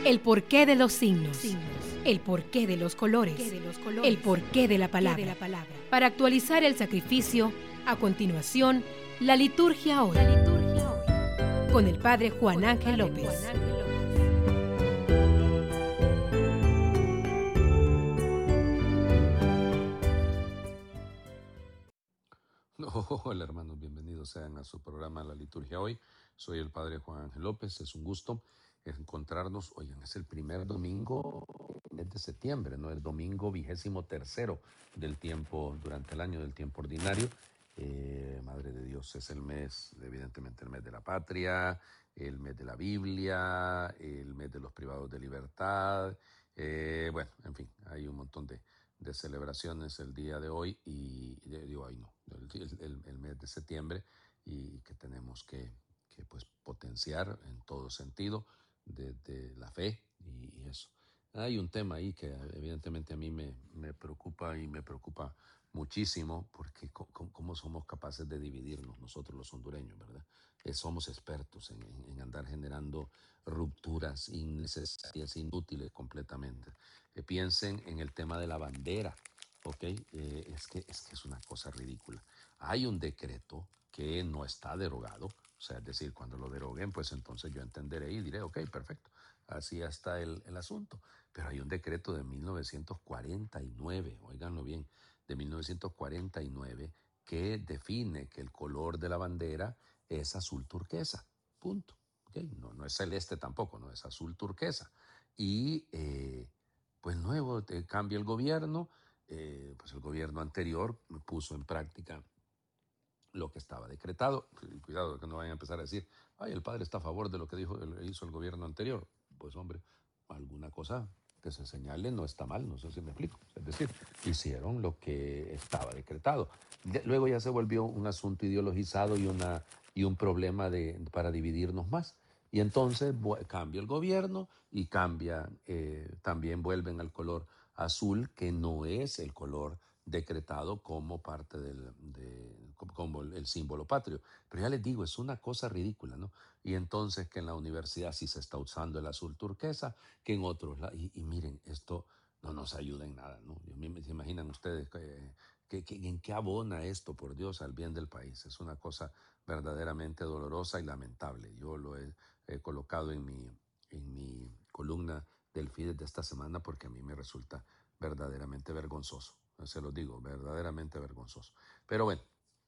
El porqué de los signos. El porqué de los colores. El porqué de la palabra. Para actualizar el sacrificio, a continuación, la liturgia hoy. Con el Padre Juan Ángel López. Hola hermanos, bienvenidos sean a su programa La Liturgia Hoy. Soy el Padre Juan Ángel López, es un gusto encontrarnos. Oigan, es el primer domingo de septiembre, ¿no? El domingo 23º del tiempo, durante el año del tiempo ordinario. Madre de Dios, es el mes, evidentemente el mes de la patria, el mes de la Biblia, el mes de los privados de libertad. Bueno, en fin, hay un montón de celebraciones el día de hoy el mes de septiembre, y que tenemos que pues potenciar en todo sentido de la fe y eso. Hay un tema ahí que evidentemente a mí me preocupa y me preocupa muchísimo, porque cómo somos capaces de dividirnos nosotros los hondureños, ¿verdad? Somos expertos en andar generando rupturas innecesarias, inútiles completamente. Piensen en el tema de la bandera, ¿ok? Es que es una cosa ridícula. Hay un decreto que no está derogado, o sea, es decir, cuando lo deroguen, pues entonces yo entenderé y diré, ok, perfecto, así está el asunto. Pero hay un decreto de 1949, óiganlo bien, de 1949, que define que el color de la bandera es azul turquesa, punto. ¿Okay? No es celeste tampoco, no es azul turquesa. Y pues nuevo, cambia el gobierno, pues el gobierno anterior puso en práctica lo que estaba decretado. Cuidado que no vayan a empezar a decir, ay, el padre está a favor de lo que hizo el gobierno anterior. Pues hombre, alguna cosa que se señale no está mal, no sé si me explico. Es decir, hicieron lo que estaba decretado. Luego ya se volvió un asunto ideologizado y un problema para dividirnos más. Y entonces cambia el gobierno y cambia, también vuelven al color azul, que no es el color decretado como parte como el símbolo patrio. Pero ya les digo, es una cosa ridícula, ¿no? Y entonces que en la universidad sí se está usando el azul turquesa, que en otros lados, y miren, esto no nos ayuda en nada, ¿no? ¿Se imaginan ustedes en qué abona esto, por Dios, al bien del país? Es una cosa verdaderamente dolorosa y lamentable. Yo lo he colocado en mi columna del Fides de esta semana, porque a mí me resulta verdaderamente vergonzoso. Se lo digo, verdaderamente vergonzoso. Pero bueno,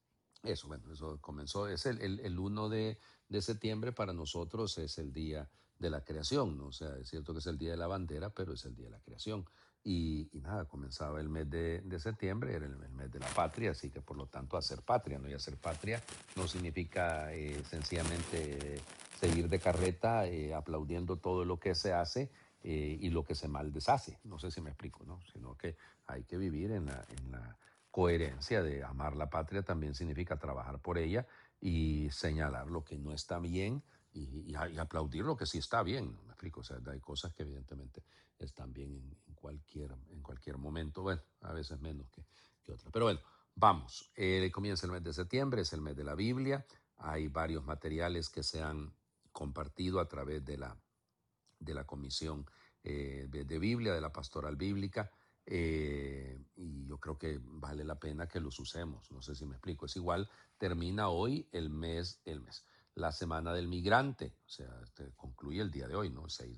eso comenzó. Es el 1 de septiembre para nosotros es el día de la creación, ¿no? O sea, es cierto que es el día de la bandera, pero es el día de la creación. Y nada, comenzaba el mes de septiembre, era el mes de la patria, así que por lo tanto hacer patria, ¿no? Y hacer patria no significa sencillamente seguir de carreta aplaudiendo todo lo que se hace y lo que se mal deshace. No sé si me explico, ¿no? Sino que hay que vivir en la coherencia de amar la patria. También significa trabajar por ella y señalar lo que no está bien y aplaudir lo que sí está bien, ¿no? Me explico. O sea, hay cosas que evidentemente están bien en cualquier momento, bueno, a veces menos que otras. Pero bueno, vamos, comienza el mes de septiembre, es el mes de la Biblia. Hay varios materiales que se han compartido a través de la Comisión de Biblia, de la Pastoral Bíblica, y yo creo que vale la pena que los usemos. No sé si me explico. Es igual, termina hoy la Semana del Migrante, o sea, concluye el día de hoy, ¿no? El 6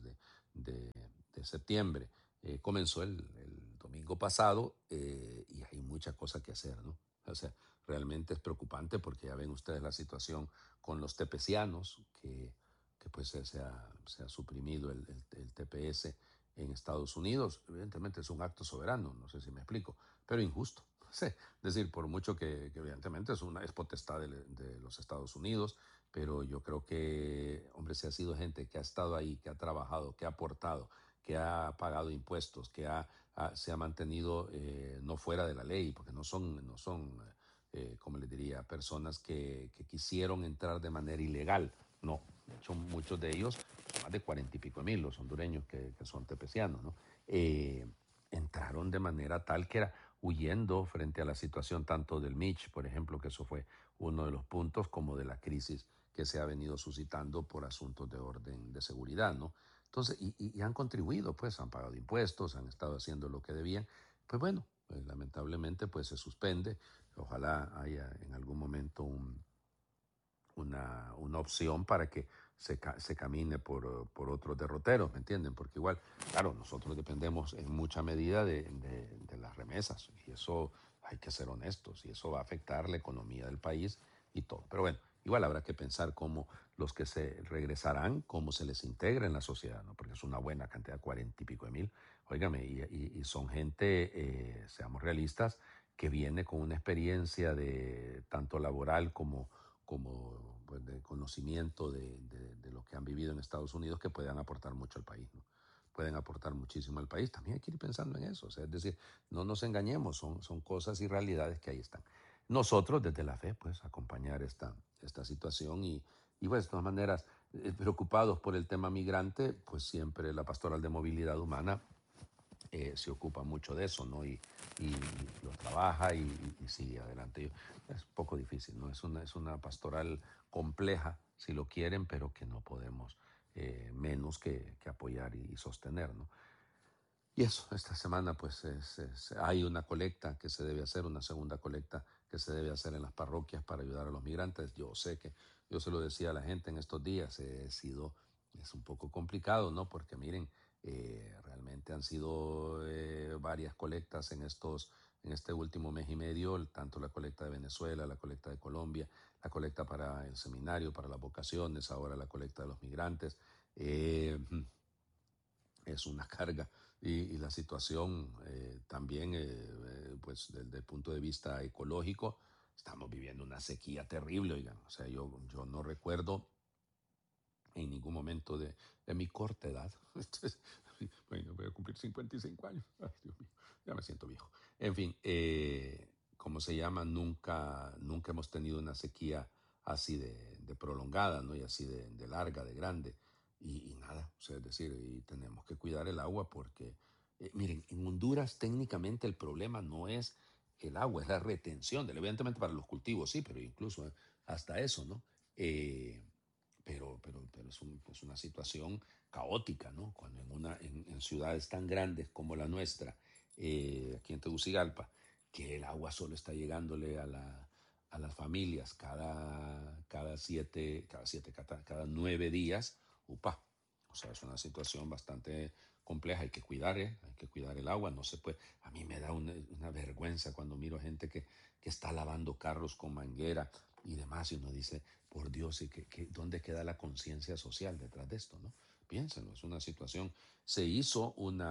de septiembre. Comenzó el domingo pasado, y hay mucha cosa que hacer, ¿no? O sea, realmente es preocupante, porque ya ven ustedes la situación con los tepecianos, que pues se ha suprimido el TPS en Estados Unidos. Evidentemente es un acto soberano, no sé si me explico, pero injusto. Sí, es decir, por mucho que evidentemente es potestad de los Estados Unidos, pero yo creo que, hombre, si ha sido gente que ha estado ahí, que ha trabajado, que ha aportado, que ha pagado impuestos, se ha mantenido no fuera de la ley, porque no son como les diría, personas que quisieron entrar de manera ilegal. No, de hecho muchos de ellos, más de 40 y pico mil los hondureños que son tepecianos, ¿no? Entraron de manera tal que era huyendo frente a la situación tanto del Mitch, por ejemplo, que eso fue uno de los puntos, como de la crisis que se ha venido suscitando por asuntos de orden de seguridad, ¿no? Entonces, y han contribuido, pues han pagado impuestos, han estado haciendo lo que debían. Pues bueno, pues, lamentablemente pues se suspende. Ojalá haya en algún momento una opción para que se camine por otros derroteros, ¿me entienden? Porque igual, claro, nosotros dependemos en mucha medida de las remesas y eso hay que ser honestos y eso va a afectar la economía del país y todo. Pero bueno, igual habrá que pensar cómo los que se regresarán, cómo se les integra en la sociedad, ¿no? Porque es una buena cantidad, 40 y pico de mil. Óigame, y son gente, seamos realistas, que viene con una experiencia de tanto laboral como pues, de conocimiento de lo que han vivido en Estados Unidos que puedan aportar mucho al país, ¿no? Pueden aportar muchísimo al país. También hay que ir pensando en eso. O sea, es decir, no nos engañemos, son cosas y realidades que ahí están. Nosotros, desde la fe, pues, acompañar esta situación y pues, de todas maneras, preocupados por el tema migrante, pues siempre la Pastoral de Movilidad Humana se ocupa mucho de eso, ¿no? Y lo trabaja y sigue adelante. Es un poco difícil, ¿no? Es una pastoral compleja, si lo quieren, pero que no podemos menos que apoyar y sostener, ¿no? Y eso, esta semana pues hay una colecta que se debe hacer, una segunda colecta que se debe hacer en las parroquias para ayudar a los migrantes. Yo sé que, yo se lo decía a la gente en estos días, es un poco complicado, ¿no? Porque miren, realmente han sido varias colectas en este último mes y medio, tanto la colecta de Venezuela, la colecta de Colombia, la colecta para el seminario, para las vocaciones, ahora la colecta de los migrantes. Es una carga y la situación también, pues desde el punto de vista ecológico, estamos viviendo una sequía terrible, oigan. O sea, yo no recuerdo en ningún momento de mi corta edad. Entonces, bueno, voy a cumplir 55 años. Ay, Dios mío, ya me siento viejo. En fin, ¿cómo se llama? Nunca hemos tenido una sequía así de prolongada, ¿no? Y así de larga, de grande. Y nada, o sea, es decir, y tenemos que cuidar el agua porque, miren, en Honduras técnicamente el problema no es el agua, es la retención evidentemente para los cultivos, sí, pero incluso hasta eso, ¿no? Pero es una situación caótica, ¿no? Cuando en ciudades tan grandes como la nuestra, aquí en Tegucigalpa, que el agua solo está llegándole a las familias cada 9 días, upa. O sea, es una situación bastante compleja, hay que cuidar el agua, no se puede. A mí me da una vergüenza cuando miro gente que está lavando carros con manguera y demás, y uno dice, por Dios, ¿dónde queda la conciencia social detrás de esto, no? Piénsenlo, es una situación. Se hizo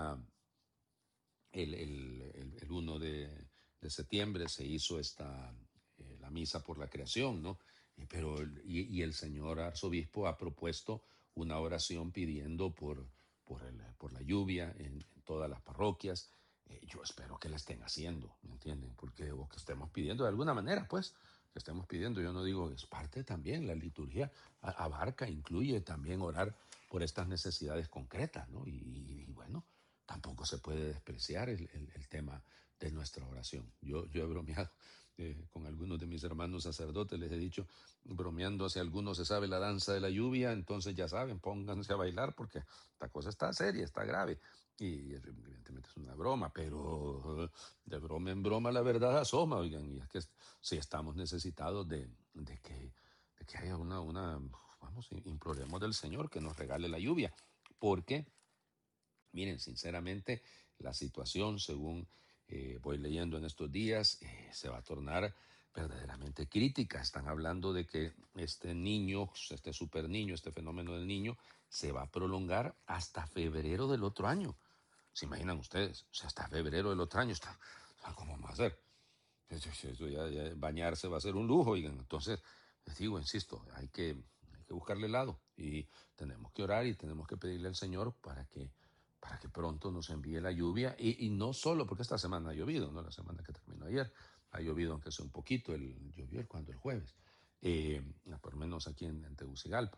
el 1 de septiembre se hizo la misa por la creación, ¿no? Y el señor arzobispo ha propuesto una oración pidiendo por la lluvia en todas las parroquias. Yo espero que la estén haciendo, ¿me entienden? O que estemos pidiendo de alguna manera, pues, que estemos pidiendo. Yo no digo, es parte también, la liturgia abarca, incluye también orar por estas necesidades concretas, ¿no? Y bueno, tampoco se puede despreciar el tema de nuestra oración. Yo he bromeado con algunos de mis hermanos sacerdotes, les he dicho, bromeando, si alguno se sabe la danza de la lluvia, entonces ya saben, pónganse a bailar porque esta cosa está seria, está grave. Y evidentemente es una broma, pero de broma en broma la verdad asoma, oigan, y es que sí estamos necesitados de que haya vamos, imploremos del Señor que nos regale la lluvia, porque miren, sinceramente, la situación, según voy leyendo en estos días, se va a tornar verdaderamente crítica. Están hablando de que este niño, este super niño, este fenómeno del niño, se va a prolongar hasta febrero del otro año. ¿Se imaginan ustedes? O sea, hasta febrero del otro año. ¿Cómo vamos a hacer? Eso ya bañarse va a ser un lujo, oigan. Entonces, les digo, insisto, hay que buscarle el lado y tenemos que orar y tenemos que pedirle al Señor para que pronto nos envíe la lluvia y no solo porque esta semana ha llovido, no la semana que terminó ayer, ha llovido aunque sea un poquito, llovió el jueves, por lo menos aquí en Tegucigalpa.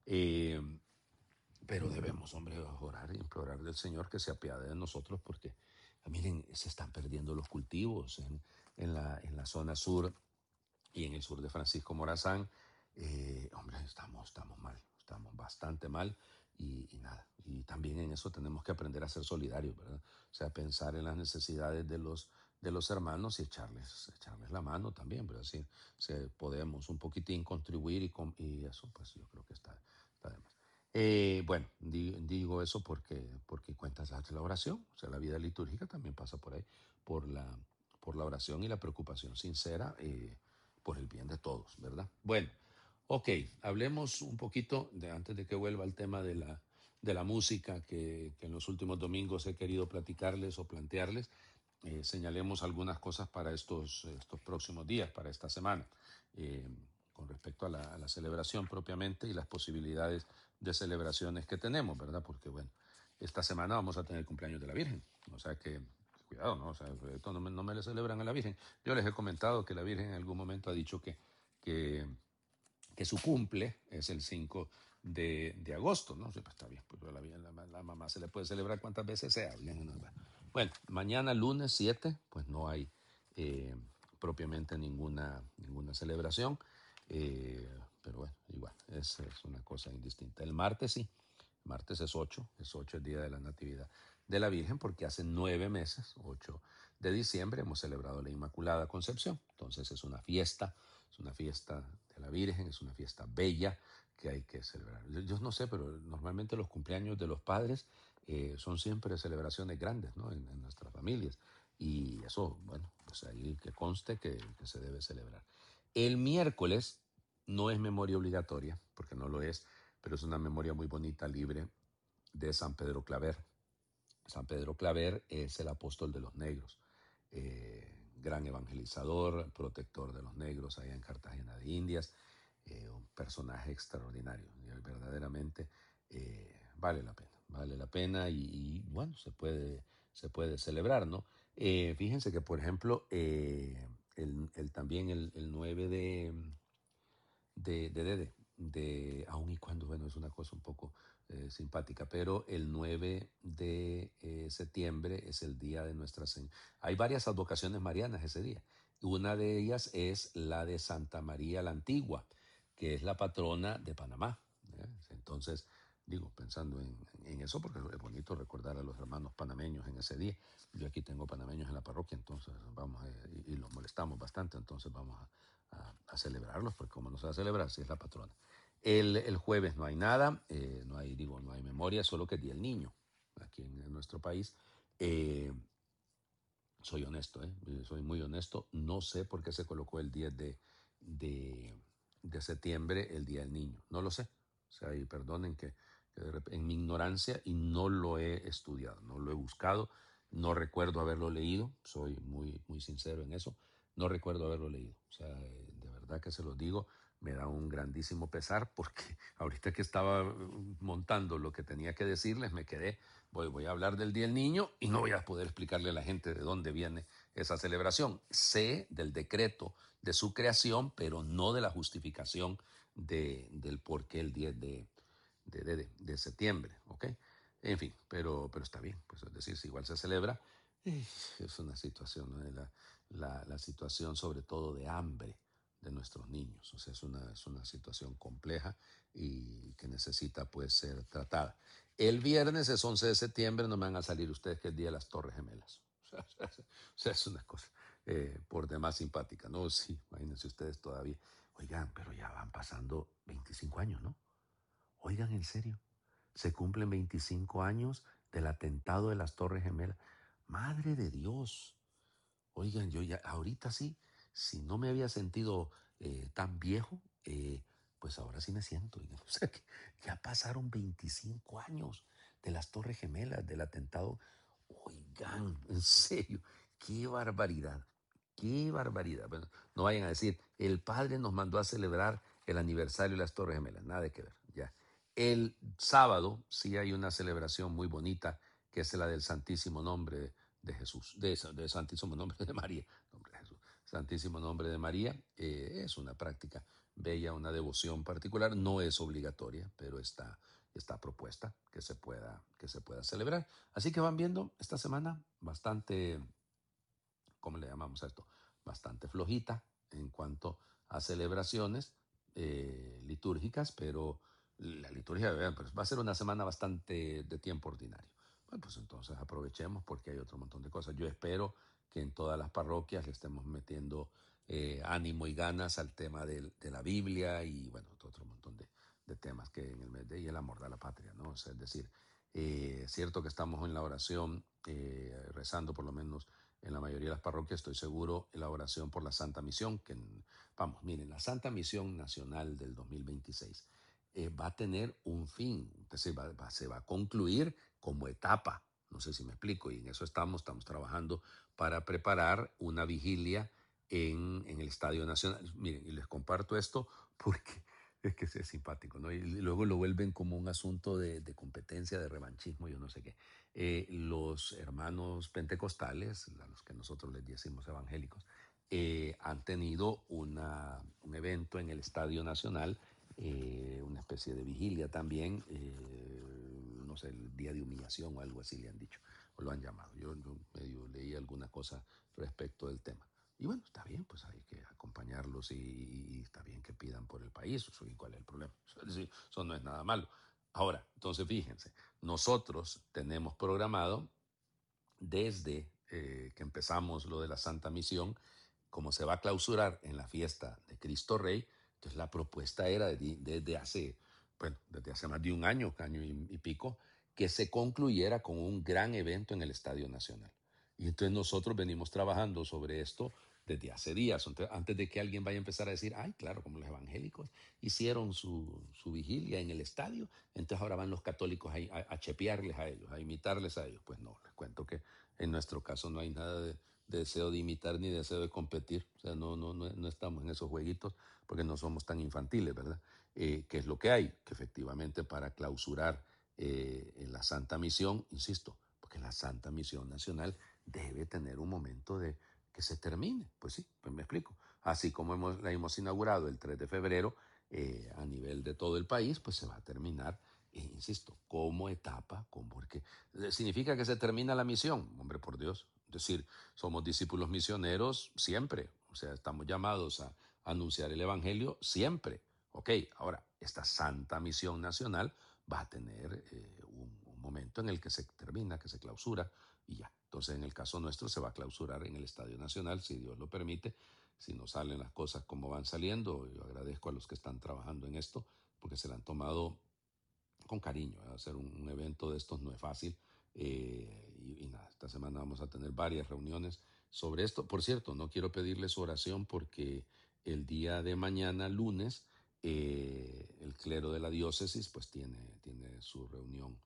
Pero debemos, hombre, orar e implorar del Señor que se apiade de nosotros porque, miren, se están perdiendo los cultivos en la zona sur y en el sur de Francisco Morazán. Hombre, estamos mal, estamos bastante mal. y nada. Y también en eso tenemos que aprender a ser solidarios, ¿verdad? O sea, pensar en las necesidades de los hermanos y echarles la mano también, pero así podemos un poquitín contribuir y eso, pues yo creo que está de más. Bueno, digo eso porque cuentas hace la oración, o sea, la vida litúrgica también pasa por ahí, por la oración y la preocupación sincera por el bien de todos, ¿verdad? Bueno, ok, hablemos un poquito, antes de que vuelva al tema de la música que en los últimos domingos he querido platicarles o plantearles. Señalemos algunas cosas para estos próximos días, para esta semana, eh, con respecto a la celebración propiamente y las posibilidades de celebraciones que tenemos, ¿verdad? Porque, bueno, esta semana vamos a tener el cumpleaños de la Virgen, o sea que, cuidado, ¿no? O sea, esto no me le celebran a la Virgen. Yo les he comentado que la Virgen en algún momento ha dicho que que su cumple es el 5 de agosto, ¿no? Sí, pues está bien, pues la mamá se le puede celebrar cuantas veces sea. Bueno, mañana lunes 7, pues no hay propiamente ninguna celebración, pero bueno, igual, es una cosa indistinta. El martes sí, martes es 8 el día de la Natividad de la Virgen, porque hace 9 meses, 8 de diciembre, hemos celebrado la Inmaculada Concepción. Entonces es una fiesta de la Virgen, es una fiesta bella que hay que celebrar. Yo no sé, pero normalmente los cumpleaños de los padres son siempre celebraciones grandes, ¿no? En nuestras familias. Y eso, bueno, pues ahí que conste que se debe celebrar. El miércoles no es memoria obligatoria, porque no lo es, pero es una memoria muy bonita, libre, de San Pedro Claver. San Pedro Claver es el apóstol de los negros, gran evangelizador, protector de los negros allá en Cartagena de Indias, un personaje extraordinario, y verdaderamente vale la pena bueno, se puede celebrar, ¿no? Fíjense que, por ejemplo, también el 9 aun y cuando, bueno, es una cosa un poco simpática, pero el 9 de septiembre es el día de Nuestra Señora. Hay varias advocaciones marianas ese día. Una de ellas es la de Santa María la Antigua, que es la patrona de Panamá. Entonces, digo, pensando en eso, porque es bonito recordar a los hermanos panameños en ese día. Yo aquí tengo panameños en la parroquia, entonces vamos, y los molestamos bastante, entonces vamos a celebrarlos, porque como no se va a celebrar, si es la patrona. El jueves no hay nada, no hay memoria, solo que el Día del Niño, aquí en nuestro país. Eh, Soy honesto, soy muy honesto, no sé por qué se colocó el 10 de, de septiembre, el Día del Niño, no lo sé. O sea, y perdonen en mi ignorancia, y no lo he estudiado, no lo he buscado, no recuerdo haberlo leído, soy muy, muy sincero en eso, no recuerdo haberlo leído. O sea, de verdad que se los digo, me da un grandísimo pesar porque ahorita que estaba montando lo que tenía que decirles, me quedé, voy a hablar del Día del Niño y no voy a poder explicarle a la gente de dónde viene esa celebración. Sé del decreto de su creación, pero no de la justificación del por qué el 10 de septiembre, ¿ok? En fin, pero está bien, pues es decir, si igual se celebra, es una situación, ¿no? La situación sobre todo de hambre de nuestros niños, o sea, es una situación compleja y que necesita pues ser tratada. El viernes es 11 de septiembre, no me van a salir ustedes que es el Día de las Torres Gemelas. O sea, es una cosa por demás simpática, ¿no? Sí, imagínense ustedes todavía. Oigan, pero ya van pasando 25 años, ¿no? Oigan, en serio, se cumplen 25 años del atentado de las Torres Gemelas. Madre de Dios. Oigan, yo ya, ahorita sí, si no me había sentido tan viejo, pues ahora sí me siento. Oigan. O sea, que ya pasaron 25 años de las Torres Gemelas, del atentado. Oigan, en serio, qué barbaridad, qué barbaridad. Bueno, no vayan a decir, el padre nos mandó a celebrar el aniversario de las Torres Gemelas, nada que ver, ya. El sábado sí hay una celebración muy bonita, que es la del Santísimo Nombre de Jesús, de Santísimo Nombre de María, nombre de Jesús, Santísimo Nombre de María. Es una práctica bella, una devoción particular, no es obligatoria, pero está propuesta que se pueda celebrar. Así que van viendo esta semana bastante, ¿cómo le llamamos a esto? Bastante flojita en cuanto a celebraciones litúrgicas, la liturgia pues va a ser una semana bastante de tiempo ordinario. Bueno, pues entonces aprovechemos porque hay otro montón de cosas. Yo espero que en todas las parroquias le estemos metiendo ánimo y ganas al tema de la Biblia y bueno, otro montón de temas que en el mes de y el amor de la patria, ¿no? O sea, es decir, es cierto que estamos en la oración, rezando por lo menos en la mayoría de las parroquias, estoy seguro, en la oración por la Santa Misión, que vamos, miren, la Santa Misión Nacional del 2026 va a tener un fin, es decir, se va a concluir como etapa, no sé si me explico, y en eso estamos trabajando para preparar una vigilia en el Estadio Nacional. Miren, y les comparto esto porque es que es simpático, ¿no? Y luego lo vuelven como un asunto de competencia, de revanchismo, yo no sé qué. Los hermanos pentecostales, a los que nosotros les decimos evangélicos, han tenido un evento en el Estadio Nacional, una especie de vigilia también, no sé, el día de humillación o algo así le han dicho, o lo han llamado. Yo medio leí alguna cosa respecto del tema. Y bueno, está bien, pues hay que acompañarlos y está bien que pidan por el país, ¿y cuál es el problema? Es decir, eso no es nada malo. Ahora, entonces fíjense, nosotros tenemos programado desde que empezamos lo de la Santa Misión, como se va a clausurar en la fiesta de Cristo Rey, entonces la propuesta era desde hace más de un año, y pico, que se concluyera con un gran evento en el Estadio Nacional. Y entonces nosotros venimos trabajando sobre esto desde hace días, antes de que alguien vaya a empezar a decir, ay, claro, como los evangélicos hicieron su vigilia en el estadio, entonces ahora van los católicos a chepearles a ellos, a imitarles a ellos. Pues no, les cuento que en nuestro caso no hay nada de deseo de imitar ni deseo de competir, o sea, no estamos en esos jueguitos porque no somos tan infantiles, ¿verdad? ¿Qué es lo que hay? Que efectivamente para clausurar en la Santa Misión, insisto, porque la Santa Misión Nacional debe tener un momento de que se termine. Pues sí, pues me explico. Así como la hemos inaugurado el 3 de febrero a nivel de todo el país, pues se va a terminar, insisto, como etapa, porque significa que se termina la misión, hombre, por Dios. Es decir, somos discípulos misioneros siempre, o sea, estamos llamados a anunciar el Evangelio siempre. Ok, ahora, esta santa misión nacional va a tener un momento en el que se termina, que se clausura y ya. Entonces, en el caso nuestro, se va a clausurar en el Estadio Nacional, si Dios lo permite. Si no salen las cosas como van saliendo, yo agradezco a los que están trabajando en esto, porque se la han tomado con cariño. Hacer un evento de estos no es fácil. Y nada, esta semana vamos a tener varias reuniones sobre esto. Por cierto, no quiero pedirle su oración porque el día de mañana, lunes, el clero de la diócesis pues tiene su reunión,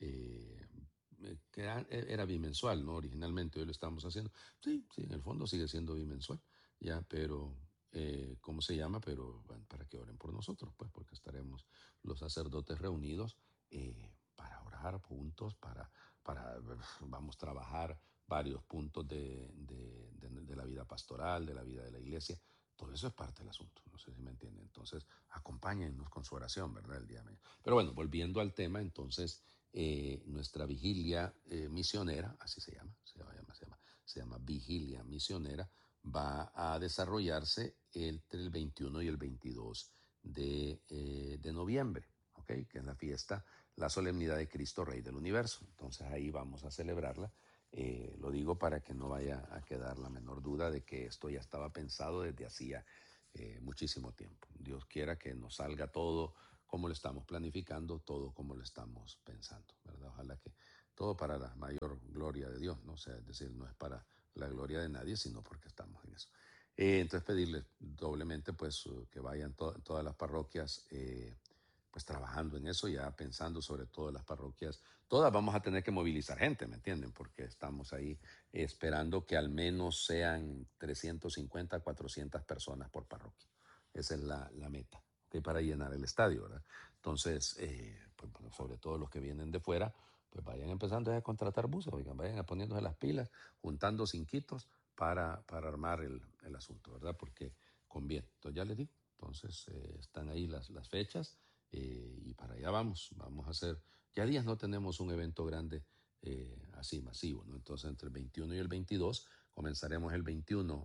que era bimensual, ¿no? Originalmente hoy lo estamos haciendo. Sí, sí, en el fondo sigue siendo bimensual, ya, pero ¿cómo se llama? Pero bueno, para que oren por nosotros, pues, porque estaremos los sacerdotes reunidos para orar juntos, vamos a trabajar varios puntos de la vida pastoral, de la vida de la iglesia. Todo eso es parte del asunto, no sé si me entienden. Entonces, acompáñennos con su oración, ¿verdad? El día de mañana. Pero bueno, volviendo al tema, entonces, nuestra vigilia misionera, así se llama vigilia misionera, va a desarrollarse entre el 21 y el 22 de noviembre, ¿ok? Que es la fiesta, la solemnidad de Cristo Rey del Universo. Entonces ahí vamos a celebrarla. Lo digo para que no vaya a quedar la menor duda de que esto ya estaba pensado desde hacía muchísimo tiempo. Dios quiera que nos salga todo como lo estamos planificando, todo como lo estamos pensando, ¿verdad? Ojalá que todo para la mayor gloria de Dios, ¿no? O sea, es decir, no es para la gloria de nadie, sino porque estamos en eso. Entonces pedirles doblemente pues que vayan todas las parroquias pues trabajando en eso, ya pensando sobre todo en las parroquias. Todas vamos a tener que movilizar gente, ¿me entienden? Porque estamos ahí esperando que al menos sean 350, 400 personas por parroquia. Esa es la meta, ¿okay? Para llenar el estadio, ¿verdad? Entonces, pues, bueno, sobre todo los que vienen de fuera, pues vayan empezando a contratar buses, oigan, vayan poniéndose las pilas, juntando cinquitos para armar el asunto, ¿verdad? Porque conviene. Entonces ya les digo, entonces están ahí las fechas y para allá vamos a hacer, ya días no tenemos un evento grande así masivo, ¿no? Entonces entre el 21 y el 22 comenzaremos el 21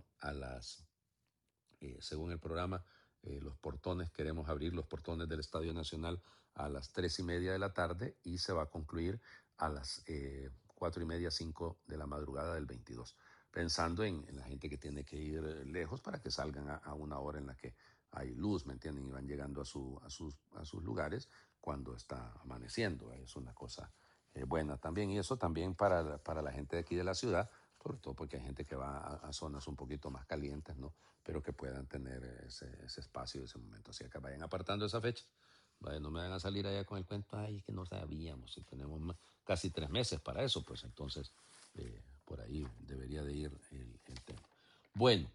según el programa, los portones, queremos abrir los portones del Estadio Nacional a las 3:30 de la tarde y se va a concluir a las 4:30, 5 de la madrugada del 22. Pensando en la gente que tiene que ir lejos para que salgan a una hora en la que hay luz, ¿me entienden? Y van llegando a sus lugares cuando está amaneciendo. Es una cosa buena también. Y eso también para la gente de aquí de la ciudad, sobre todo porque hay gente que va a zonas un poquito más calientes, ¿no? Pero que puedan tener ese espacio, ese momento. Así que vayan apartando esa fecha. Vaya, no me van a salir allá con el cuento, ay, que no sabíamos, si tenemos casi 3 meses para eso, pues entonces por ahí debería de ir el tema. Bueno,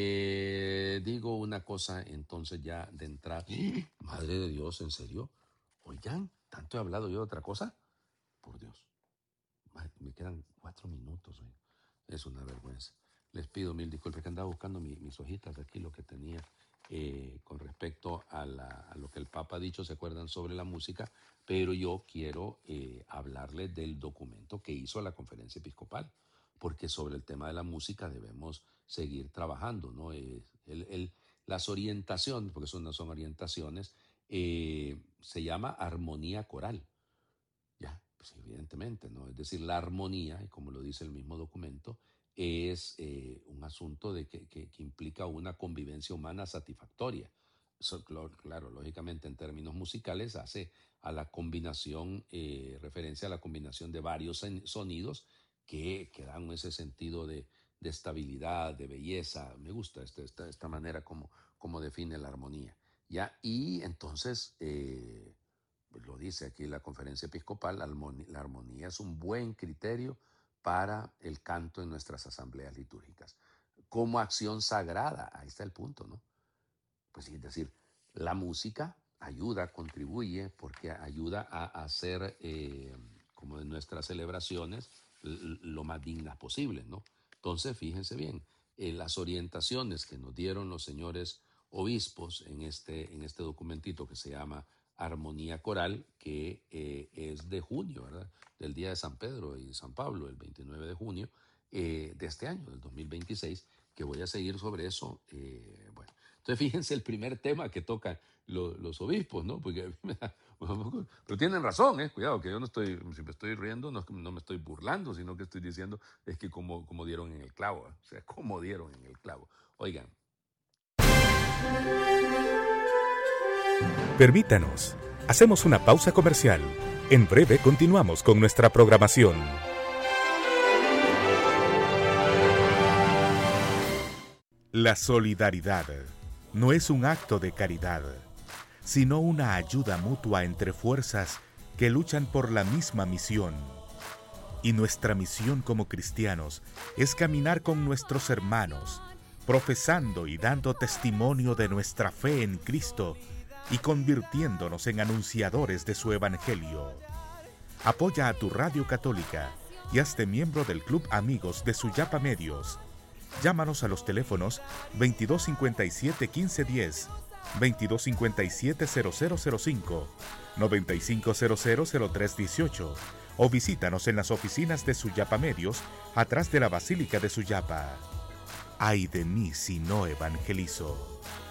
digo una cosa entonces ya de entrada. Madre de Dios, ¿en serio? Oigan, ¿tanto he hablado yo de otra cosa? Por Dios, me quedan 4 minutos hoy. Es una vergüenza. Les pido mil disculpas, que andaba buscando mis hojitas de aquí, lo que tenía con respecto a lo que el Papa ha dicho, se acuerdan, sobre la música, pero yo quiero hablarles del documento que hizo la Conferencia Episcopal, porque sobre el tema de la música debemos seguir trabajando, ¿no? Las orientaciones, porque eso no son orientaciones, se llama armonía coral. Ya, pues evidentemente, ¿no? Es decir, la armonía, y como lo dice el mismo documento, es un asunto que implica una convivencia humana satisfactoria. Eso, claro, lógicamente en términos musicales hace a la combinación, referencia a la combinación de varios sonidos que dan ese sentido de estabilidad, de belleza. Me gusta esta manera como define la armonía. ¿Ya? Y entonces lo dice aquí la Conferencia Episcopal, la armonía es un buen criterio para el canto en nuestras asambleas litúrgicas. Como acción sagrada, ahí está el punto, ¿no? Pues es decir, la música ayuda, contribuye, porque ayuda a hacer, como de nuestras celebraciones, lo más dignas posibles, ¿no? Entonces, fíjense bien, las orientaciones que nos dieron los señores obispos en este documentito que se llama Armonía Coral, que es de junio, ¿verdad? Del día de San Pedro y San Pablo, el 29 de junio de este año, del 2026, que voy a seguir sobre eso. Bueno, entonces fíjense el primer tema que tocan los obispos, ¿no? Porque a mí me da, pero tienen razón, cuidado, que yo no estoy, si me estoy riendo, no me estoy burlando, sino que estoy diciendo es que como dieron en el clavo, o sea, como dieron en el clavo. Oigan. Permítanos, hacemos una pausa comercial. En breve continuamos con nuestra programación. La solidaridad no es un acto de caridad, sino una ayuda mutua entre fuerzas que luchan por la misma misión. Y nuestra misión como cristianos es caminar con nuestros hermanos, profesando y dando testimonio de nuestra fe en Cristo y convirtiéndonos en anunciadores de su evangelio. Apoya a tu radio católica y hazte miembro del Club Amigos de Suyapa Medios. Llámanos a los teléfonos 2257-1510, 2257-0005, 9500-0318 o visítanos en las oficinas de Suyapa Medios atrás de la Basílica de Suyapa. ¡Ay de mí si no evangelizo!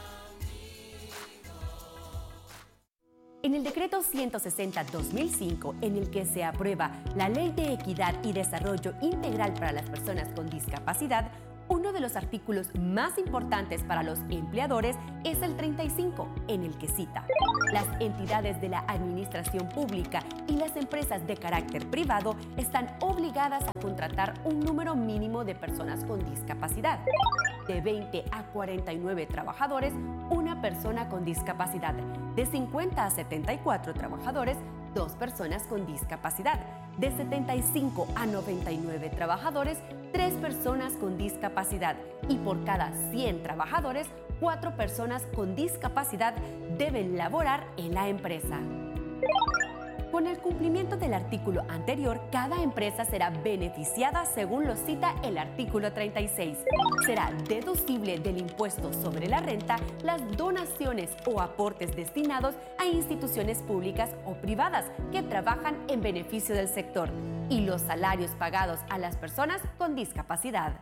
En el decreto 160/2005, en el que se aprueba la Ley de Equidad y Desarrollo Integral para las Personas con Discapacidad, uno de los artículos más importantes para los empleadores es el 35, en el que cita: las entidades de la administración pública y las empresas de carácter privado están obligadas a contratar un número mínimo de personas con discapacidad. De 20 a 49 trabajadores, una persona con discapacidad. De 50 a 74 trabajadores, 2 personas con discapacidad. De 75 a 99 trabajadores, 3 personas con discapacidad. Y por cada 100 trabajadores, 4 personas con discapacidad deben laborar en la empresa. Con el cumplimiento del artículo anterior, cada empresa será beneficiada según lo cita el artículo 36. Será deducible del impuesto sobre la renta las donaciones o aportes destinados a instituciones públicas o privadas que trabajan en beneficio del sector y los salarios pagados a las personas con discapacidad.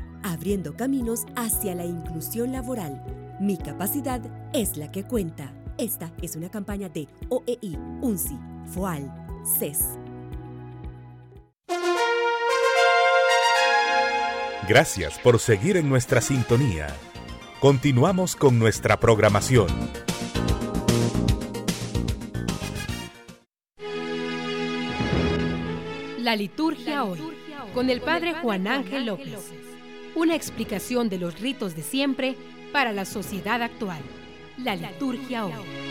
Abriendo caminos hacia la inclusión laboral. Mi capacidad es la que cuenta. Esta es una campaña de OEI, UNCI, FOAL, CES. Gracias por seguir en nuestra sintonía. Continuamos con nuestra programación. La liturgia hoy, con el Padre Juan Ángel López. Una explicación de los ritos de siempre para la sociedad actual. La liturgia hoy.